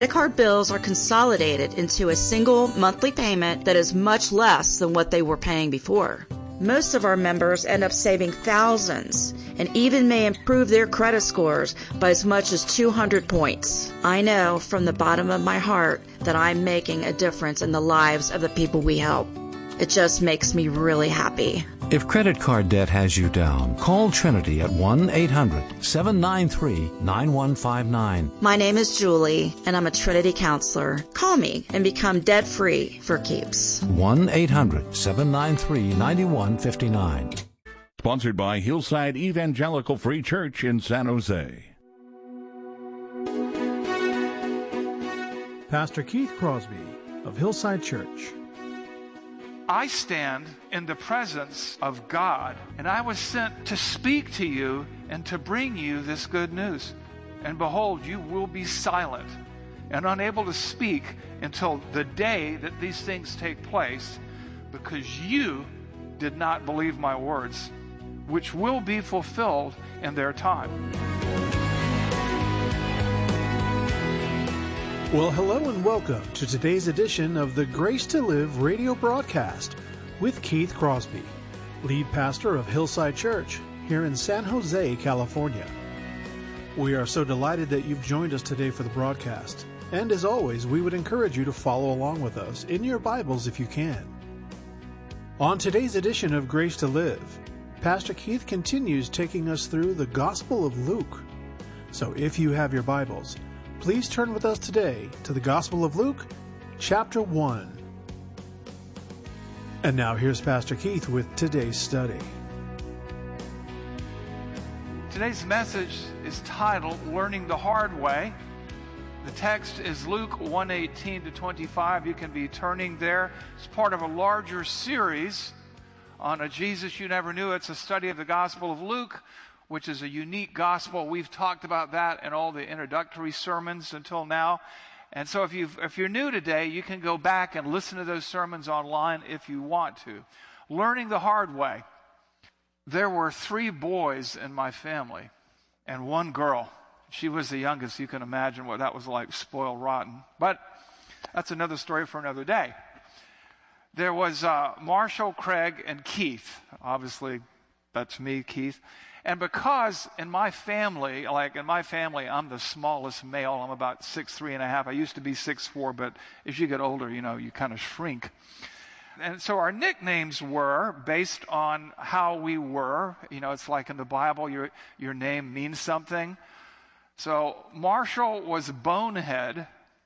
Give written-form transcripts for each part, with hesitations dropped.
Credit card bills are consolidated into a single monthly payment that is much less than what they were paying before. Most of our members end up saving thousands and even may improve their credit scores by as much as 200 points. I know from the bottom of my heart that I'm making a difference in the lives of the people we help. It just makes me really happy. If credit card debt has you down, call Trinity at 1-800-793-9159. My name is Julie, and I'm a Trinity counselor. Call me and become debt-free for keeps. 1-800-793-9159. Sponsored by Hillside Evangelical Free Church in San Jose. Pastor Keith Crosby of Hillside Church. I stand in the presence of God, and I was sent to speak to you and to bring you this good news. And behold, you will be silent and unable to speak until the day that these things take place, because you did not believe my words, which will be fulfilled in their time. Well, hello and welcome to today's edition of the Grace to Live radio broadcast with Keith Crosby, lead pastor of Hillside Church here in San Jose, California. We are so delighted that you've joined us today for the broadcast. And as always, we would encourage you to follow along with us in your Bibles if you can. On today's edition of Grace to Live, Pastor Keith continues taking us through the Gospel of Luke. So if you have your Bibles, please turn with us today to the Gospel of Luke, chapter 1. And now here's Pastor Keith with today's study. Today's message is titled, Learning the Hard Way. The text is Luke 1:18-25. You can be turning there. It's part of a larger series on a Jesus you never knew. It's a study of the Gospel of Luke, which is a unique gospel. We've talked about that in all the introductory sermons until now. And so if you're new today, you can go back and listen to those sermons online if you want to. Learning the hard way. There were 3 boys in my family and 1 girl. She was the youngest. You can imagine what that was like, spoiled rotten. But that's another story for another day. There was Marshall, Craig, and Keith. Obviously, that's me, Keith. And because in my family, I'm the smallest male. I'm about 6'3.5". I used to be 6'4", but as you get older, you kind of shrink. And so our nicknames were based on how we were. It's like in the Bible, your name means something. So Marshall was Bonehead.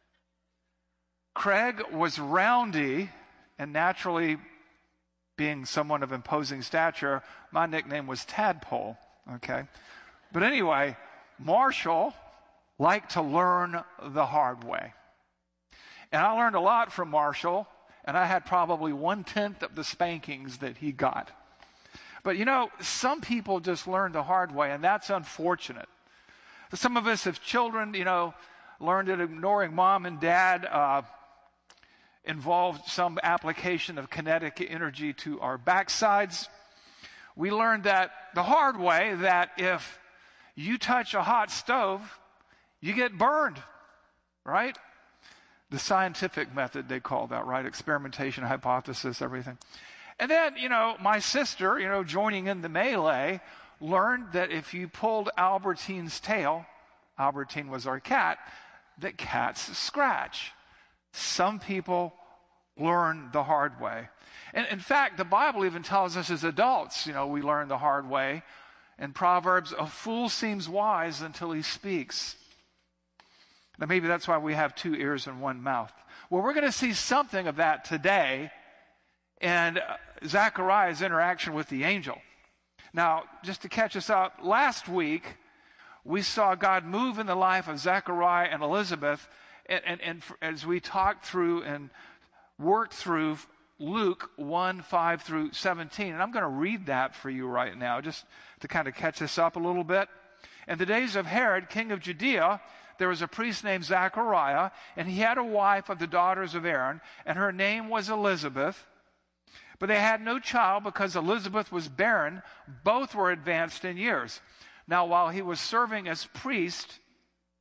Craig was Roundy, and naturally, being someone of imposing stature, my nickname was Tadpole. Okay, but anyway, Marshall liked to learn the hard way. And I learned a lot from Marshall, and I had probably 1/10 of the spankings that he got. But some people just learn the hard way, and that's unfortunate. Some of us have children, learned that ignoring mom and dad involved some application of kinetic energy to our backsides. We learned that the hard way, that if you touch a hot stove, you get burned, right? The scientific method, they call that, right? Experimentation, hypothesis, everything. And then, my sister, joining in the melee, learned that if you pulled Albertine's tail, Albertine was our cat, that cats scratch. Some people learn the hard way. And in fact, the Bible even tells us as adults, we learn the hard way. In Proverbs, a fool seems wise until he speaks. Now maybe that's why we have 2 ears and 1 mouth. Well, we're going to see something of that today in Zechariah's interaction with the angel. Now, just to catch us up, last week we saw God move in the life of Zechariah and Elizabeth, and as we talked through and worked through Luke 1:5-17, and I'm going to read that for you right now, just to kind of catch us up a little bit. In the days of Herod, king of Judea, there was a priest named Zechariah, and he had a wife of the daughters of Aaron, and her name was Elizabeth. But they had no child because Elizabeth was barren. Both were advanced in years. Now, while he was serving as priest,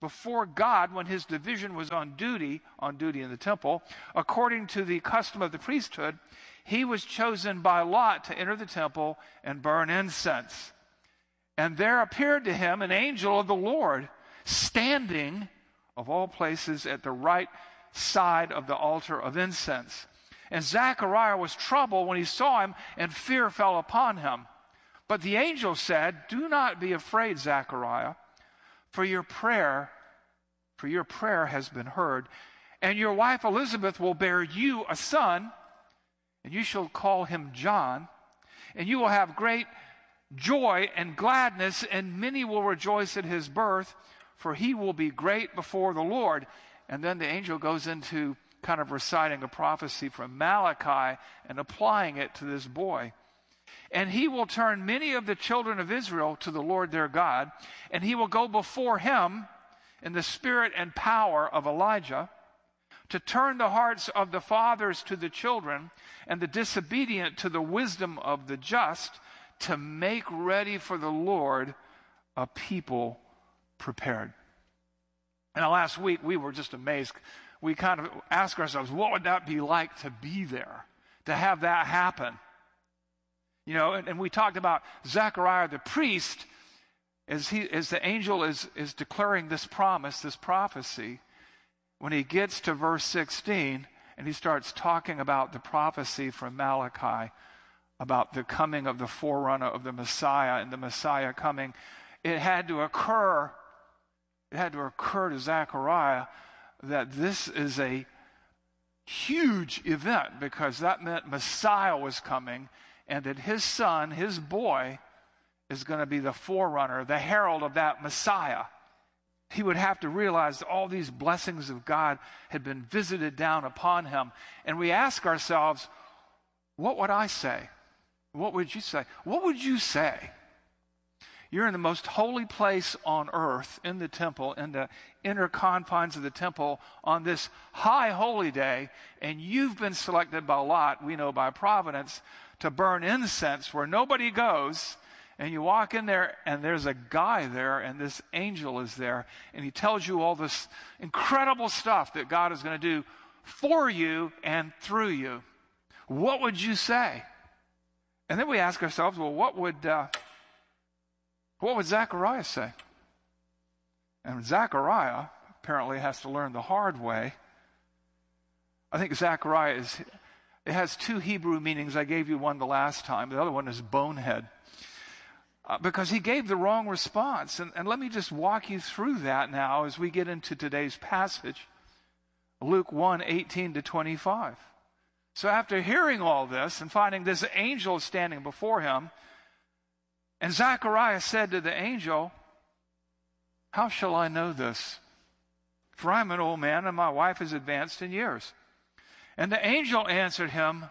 before God when his division was on duty in the temple. According to the custom of the priesthood, he was chosen by lot to enter the temple and burn incense. And there appeared to him an angel of the Lord, standing, of all places, at the right side of the altar of incense. And Zechariah was troubled when he saw him, and fear fell upon him. But the angel said, "Do not be afraid, Zechariah, for your prayer has been heard, and your wife Elizabeth will bear you a son, and you shall call him John, and you will have great joy and gladness, and many will rejoice at his birth, for he will be great before the Lord." And then the angel goes into kind of reciting a prophecy from Malachi and applying it to this boy. "And he will turn many of the children of Israel to the Lord their God, and he will go before him in the spirit and power of Elijah, to turn the hearts of the fathers to the children, and the disobedient to the wisdom of the just, to make ready for the Lord a people prepared." And last week we were just amazed. We kind of asked ourselves, what would that be like to be there, to have that happen? You know, and we talked about Zechariah the priest, as the angel is declaring this promise, this prophecy. When he gets to verse 16, and he starts talking about the prophecy from Malachi, about the coming of the forerunner of the Messiah, and the Messiah coming, it had to occur to Zechariah that this is a huge event, because that meant Messiah was coming, and that his son, his boy, is going to be the forerunner, the herald of that Messiah. He would have to realize that all these blessings of God had been visited down upon him. And we ask ourselves, what would I say? What would you say? What would you say? You're in the most holy place on earth, in the temple, in the inner confines of the temple, on this high holy day, and you've been selected by lot, we know by providence, to burn incense where nobody goes. And you walk in there, and there's a guy there, and this angel is there, and he tells you all this incredible stuff that God is going to do for you and through you. What would you say? And then we ask ourselves, well, what would Zechariah say? And Zechariah apparently has to learn the hard way. I think Zechariah it has two Hebrew meanings. I gave you one the last time. The other one is bonehead. Because he gave the wrong response. And let me just walk you through that now as we get into today's passage. Luke 1:18-25. So after hearing all this and finding this angel standing before him, and Zechariah said to the angel, "How shall I know this? For I'm an old man and my wife is advanced in years." And the angel answered him,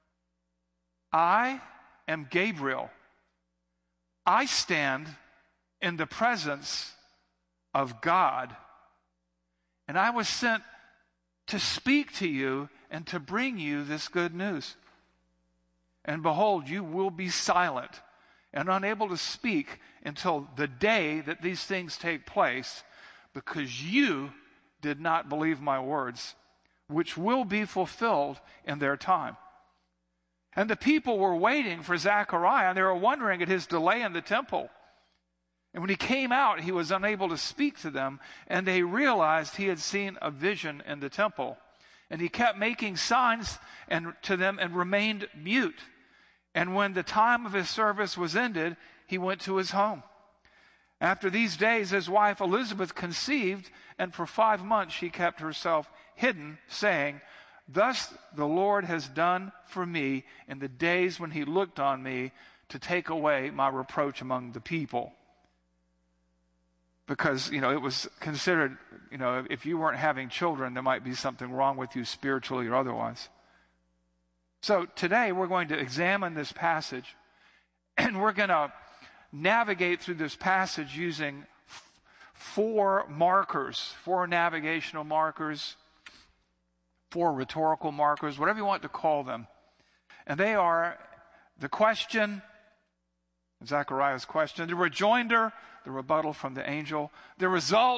"I am Gabriel. I stand in the presence of God, and I was sent to speak to you and to bring you this good news. And behold, you will be silent and unable to speak until the day that these things take place, because you did not believe my words, which will be fulfilled in their time." And the people were waiting for Zechariah, and they were wondering at his delay in the temple. And when he came out, he was unable to speak to them, and they realized he had seen a vision in the temple. And he kept making signs to them and remained mute. And when the time of his service was ended, he went to his home. After these days, his wife Elizabeth conceived, and for 5 months she kept herself hidden, saying, "Thus the Lord has done for me in the days when he looked on me to take away my reproach among the people." Because, it was considered, if you weren't having children, there might be something wrong with you spiritually or otherwise. So today we're going to examine this passage, and we're going to navigate through this passage using 4 markers, 4 navigational markers, 4 rhetorical markers, whatever you want to call them. And they are the question, Zechariah's question, the rejoinder, the rebuttal from the angel, the result,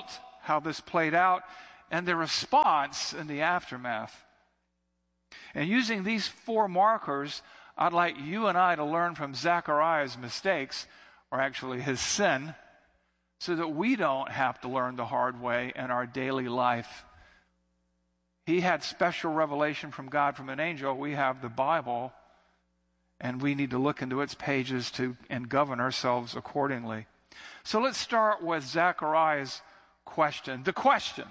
how this played out and the response in the aftermath. And using these 4 markers, I'd like you and I to learn from Zechariah's mistakes, or actually his sin, so that we don't have to learn the hard way in our daily life. He had special revelation from God from an angel. We have the Bible, and we need to look into its pages and govern ourselves accordingly. So let's start with Zechariah's question. The question.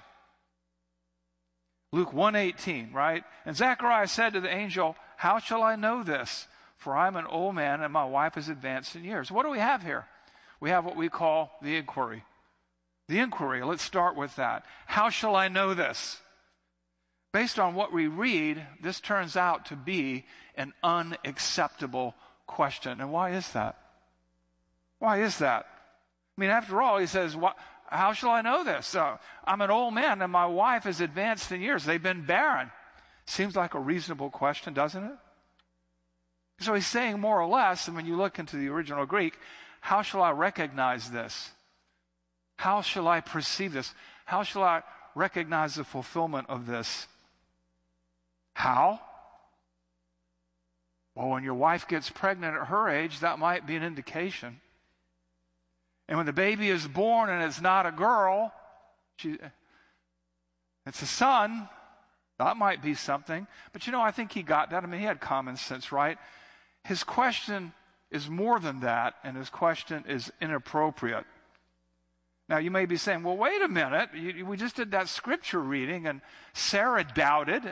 Luke 1:18, right? And Zechariah said to the angel, "How shall I know this? For I'm an old man and my wife is advanced in years." What do we have here? We have what we call the inquiry. The inquiry, let's start with that. How shall I know this? Based on what we read, this turns out to be an unacceptable question. And why is that? Why is that? I mean, after all, he says, how shall I know this? I'm an old man and my wife is advanced in years. They've been barren. Seems like a reasonable question, doesn't it? So he's saying more or less, and when you look into the original Greek, how shall I recognize this? How shall I perceive this? How shall I recognize the fulfillment of this? How? Well, when your wife gets pregnant at her age, that might be an indication. And when the baby is born and it's not a girl, it's a son, that might be something. But I think he got that. I mean, he had common sense, right? His question is more than that, and his question is inappropriate. Now, you may be saying, well, wait a minute. We just did that scripture reading, and Sarah doubted.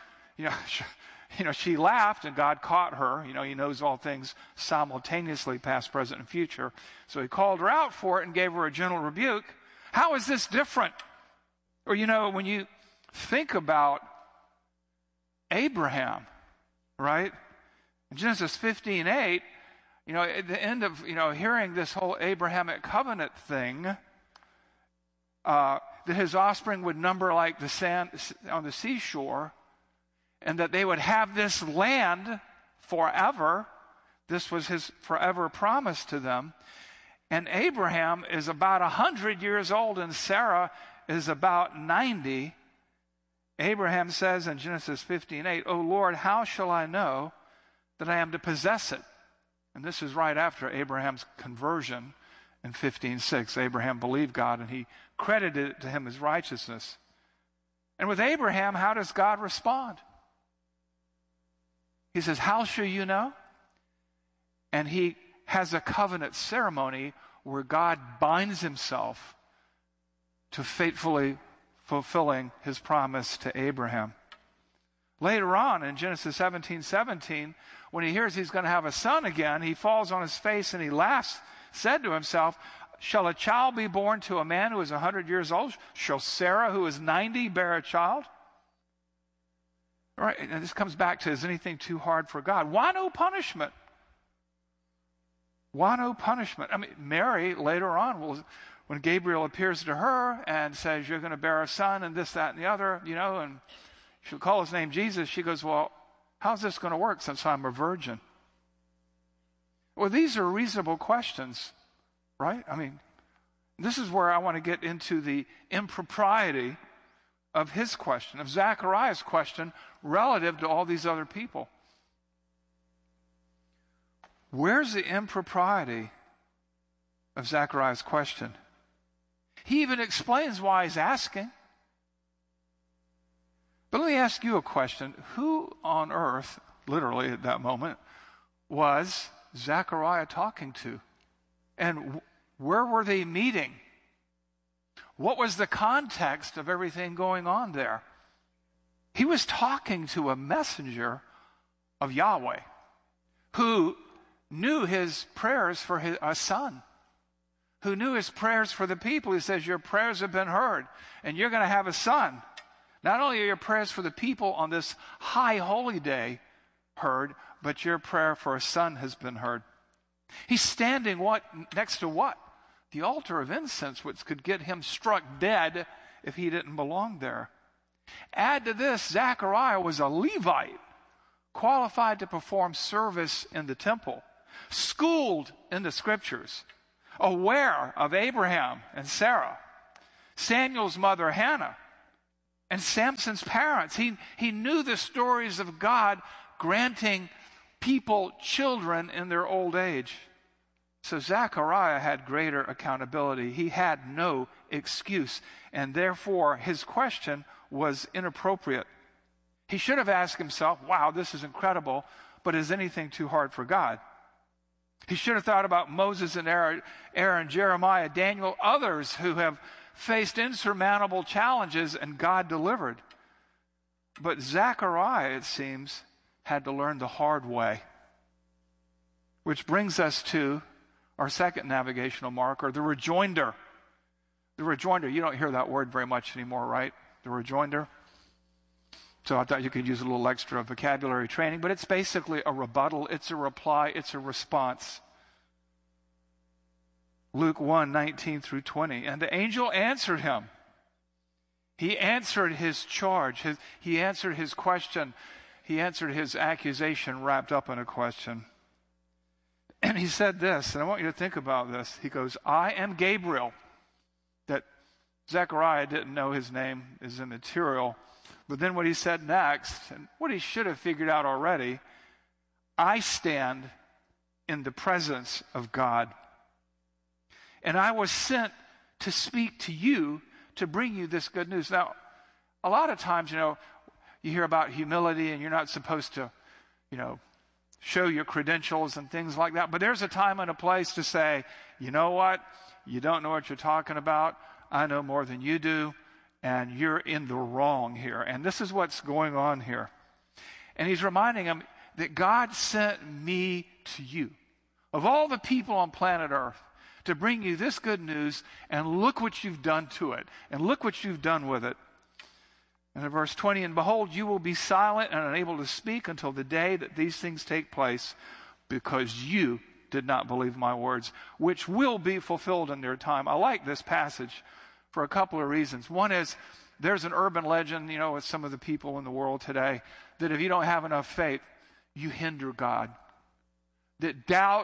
She laughed, and God caught her. He knows all things simultaneously, past, present, and future. So he called her out for it and gave her a gentle rebuke. How is this different? Or, when you think about Abraham, right? In Genesis 15:8, at the end of, hearing this whole Abrahamic covenant thing, that his offspring would number like the sand on the seashore, and that they would have this land forever. This was his forever promise to them. And Abraham is about 100 years old, and Sarah is about 90. Abraham says in Genesis 15:8, "O Lord, how shall I know that I am to possess it?" And this is right after Abraham's conversion in 15:6. Abraham believed God, and he credited it to him as righteousness. And with Abraham, how does God respond? He says, "How shall you know?" And he has a covenant ceremony where God binds himself to faithfully fulfilling his promise to Abraham. Later on in Genesis 17:17, when he hears he's going to have a son again, he falls on his face and he laughs, said to himself, "Shall a child be born to a man who is 100 years old? Shall Sarah, who is 90, bear a child?" All right, and this comes back to, is anything too hard for God? Why no punishment? Why no punishment? I mean, Mary later on, when Gabriel appears to her and says, "You're going to bear a son," and this, that, and the other, and she'll call his name Jesus, she goes, "Well, how's this going to work since I'm a virgin?" Well, these are reasonable questions, right? I mean, this is where I want to get into the impropriety of his question, of Zechariah's question, relative to all these other people. Where's the impropriety of Zechariah's question? He even explains why he's asking. But let me ask you a question. Who on earth, literally at that moment, was Zechariah talking to? And where were they meeting? What was the context of everything going on there? He was talking to a messenger of Yahweh who knew his prayers for a son, who knew his prayers for the people. He says, "Your prayers have been heard, and you're going to have a son." Not only are your prayers for the people on this high holy day heard, but your prayer for a son has been heard. He's standing next to what? The altar of incense, which could get him struck dead if he didn't belong there. Add to this, Zechariah was a Levite, qualified to perform service in the temple, schooled in the scriptures, aware of Abraham and Sarah. Samuel's mother, Hannah, and Samson's parents. He knew the stories of God granting people children in their old age. So Zechariah had greater accountability. He had no excuse, and therefore his question was inappropriate. He should have asked himself, wow, this is incredible, but is anything too hard for God? He should have thought about Moses and Aaron, Jeremiah, Daniel, others who have faced insurmountable challenges and God delivered. But Zechariah, it seems, had to learn the hard way. Which brings us to our second navigational marker, the rejoinder. The rejoinder, you don't hear that word very much anymore, right? The rejoinder. So I thought you could use a little extra vocabulary training, but it's basically a rebuttal, it's a reply, it's a response. Luke 1:19 through 20. And the angel answered him. He answered his charge. He answered his question. He answered his accusation wrapped up in a question. And he said this, and I want you to think about this. He goes, I am Gabriel. That Zechariah didn't know his name is immaterial. But then what he said next, and what he should have figured out already, I stand in the presence of God. And I was sent to speak to you, to bring you this good news. Now, a lot of times, you hear about humility and you're not supposed to, show your credentials and things like that. But there's a time and a place to say, you know what? You don't know what you're talking about. I know more than you do. And you're in the wrong here. And this is what's going on here. And he's reminding him that God sent me to you. Of all the people on planet Earth, to bring you this good news, and look what you've done to it. And look what you've done with it. And in verse 20, and behold, you will be silent and unable to speak until the day that these things take place, because you did not believe my words, which will be fulfilled in their time. I like this passage for a couple of reasons. One is, there's an urban legend, with some of the people in the world today, that if you don't have enough faith, you hinder God. That doubt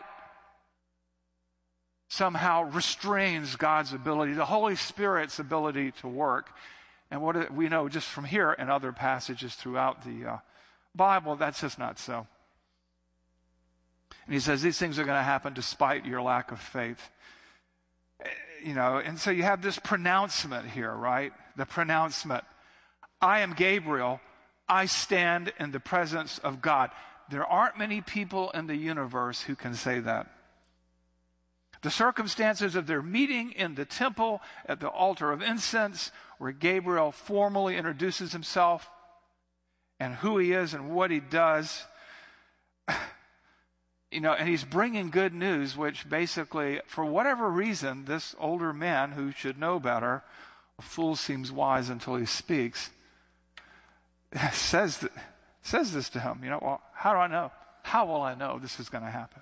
somehow restrains God's ability, the Holy Spirit's ability to work. And what we know just from here and other passages throughout the Bible, that's just not so. And he says these things are going to happen despite your lack of faith. And so you have this pronouncement here, right? The pronouncement. I am Gabriel. I stand in the presence of God. There aren't many people in the universe who can say that. The circumstances of their meeting in the temple at the altar of incense, where Gabriel formally introduces himself and who he is and what he does, and he's bringing good news, which basically, for whatever reason, this older man who should know better, a fool seems wise until he speaks, says this to him. Well, how do I know? How will I know this is going to happen?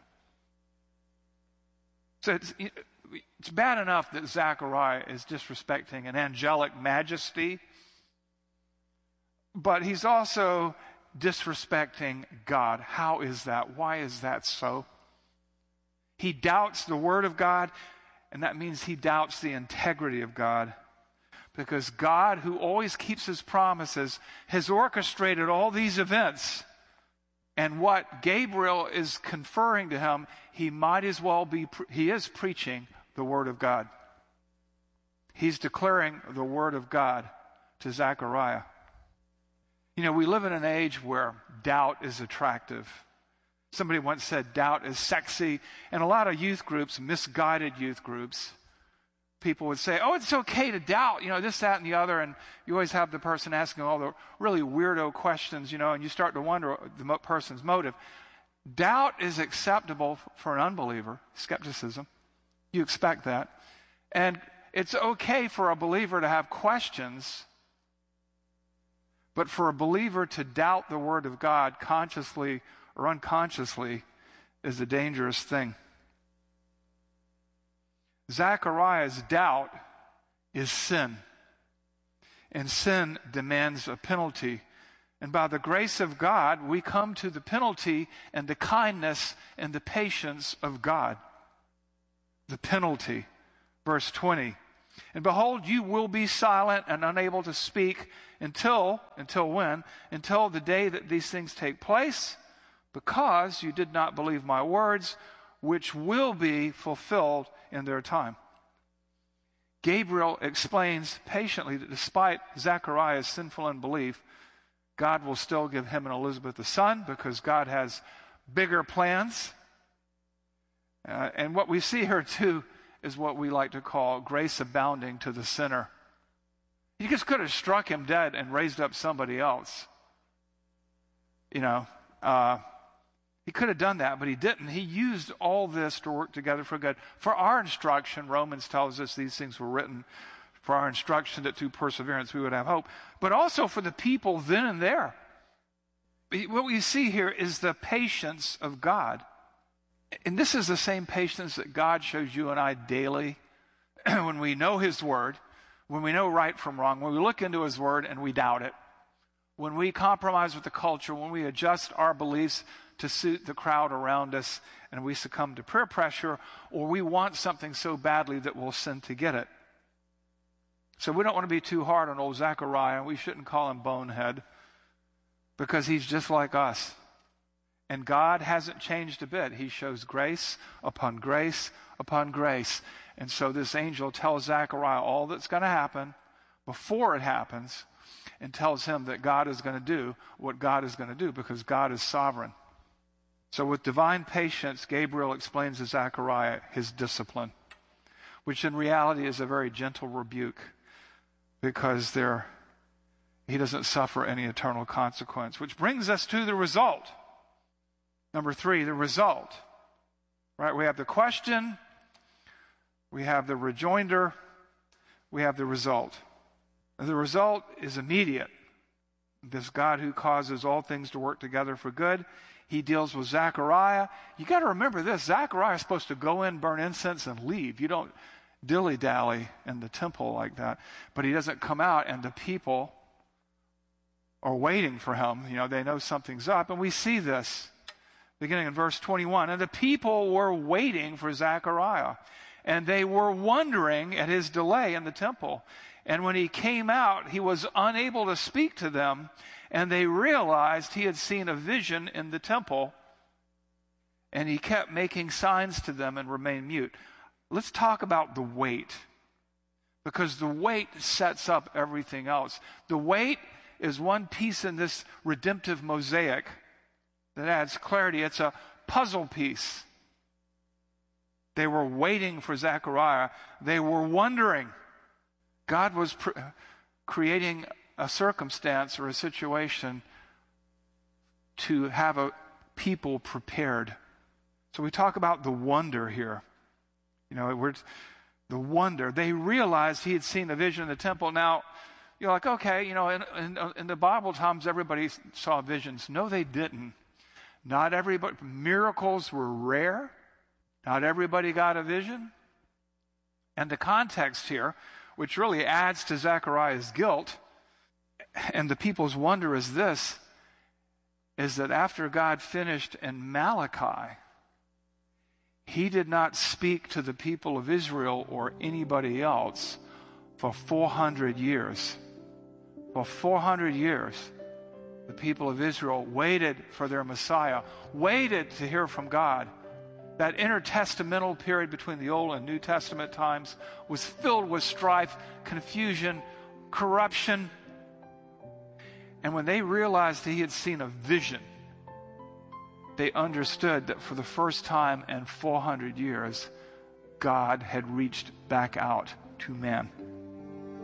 So it's bad enough that Zechariah is disrespecting an angelic majesty, but he's also disrespecting God. How is that? Why is that so? He doubts the word of God, and that means he doubts the integrity of God. Because God, who always keeps his promises, has orchestrated all these events. And what Gabriel is conferring to him, he might as well be, he is preaching the word of God. He's declaring the word of God to Zechariah. We live in an age where doubt is attractive. Somebody once said doubt is sexy. And a lot of youth groups, misguided youth groups, people would say, oh, it's okay to doubt, this, that, and the other. And you always have the person asking all the really weirdo questions, and you start to wonder the person's motive. Doubt is acceptable for an unbeliever, skepticism. You expect that. And it's okay for a believer to have questions, but for a believer to doubt the word of God consciously or unconsciously is a dangerous thing. Zechariah's doubt is sin. And sin demands a penalty. And by the grace of God, we come to the penalty and the kindness and the patience of God. The penalty. Verse 20. And behold, you will be silent and unable to speak until when? Until the day that these things take place, because you did not believe my words, which will be fulfilled in their time. Gabriel explains patiently that despite Zechariah's sinful unbelief, God will still give him and Elizabeth a son, because God has bigger plans. And what we see here too is what we like to call grace abounding to the sinner. He just could have struck him dead and raised up somebody else. He could have done that, but he didn't. He used all this to work together for good. For our instruction, Romans tells us these things were written for our instruction, that through perseverance we would have hope, but also for the people then and there. What we see here is the patience of God. And this is the same patience that God shows you and I daily when we know his word, when we know right from wrong, when we look into his word and we doubt it, when we compromise with the culture, when we adjust our beliefs to suit the crowd around us, and we succumb to peer pressure, or we want something so badly that we'll sin to get it. So we don't want to be too hard on old Zechariah, and we shouldn't call him bonehead, because he's just like us. And God hasn't changed a bit. He shows grace upon grace upon grace. And so this angel tells Zechariah all that's going to happen before it happens, and tells him that God is going to do what God is going to do, because God is sovereign. So with divine patience, Gabriel explains to Zechariah his discipline, which in reality is a very gentle rebuke, because he doesn't suffer any eternal consequence. Which brings us to the result. Number 3, the result. Right? We have the question, we have the rejoinder, we have the result. And the result is immediate. This God who causes all things to work together for good, he deals with Zechariah. You got to remember this, Zechariah is supposed to go in, burn incense, and leave. You don't dilly-dally in the temple like that. But he doesn't come out, and the people are waiting for him. They know something's up. And we see this beginning in verse 21. And the people were waiting for Zechariah, and they were wondering at his delay in the temple. And when he came out, he was unable to speak to them, and they realized he had seen a vision in the temple, and he kept making signs to them and remained mute. Let's talk about the wait, because the wait sets up everything else. The wait is one piece in this redemptive mosaic that adds clarity. It's a puzzle piece. They were waiting for Zechariah. They were wondering. God was creating a circumstance or a situation to have a people prepared. So we talk about the wonder here. The wonder. They realized he had seen a vision in the temple. Now, you're like, okay, in the Bible times, everybody saw visions. No, they didn't. Not everybody. Miracles were rare. Not everybody got a vision. And the context here, which really adds to Zechariah's guilt and the people's wonder, is this, is that after God finished in Malachi, he did not speak to the people of Israel or anybody else for 400 years. For 400 years, the people of Israel waited for their Messiah, waited to hear from God. That intertestamental period between the Old and New Testament times was filled with strife, confusion, corruption. And when they realized he had seen a vision, they understood that for the first time in 400 years, God had reached back out to man.